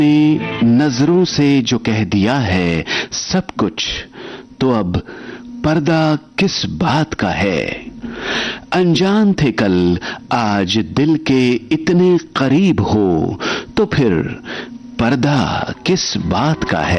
नजरों से जो कह दिया है सब कुछ, तो अब पर्दा किस बात का है। अनजान थे कल, आज दिल के इतने करीब हो, तो फिर पर्दा किस बात का है।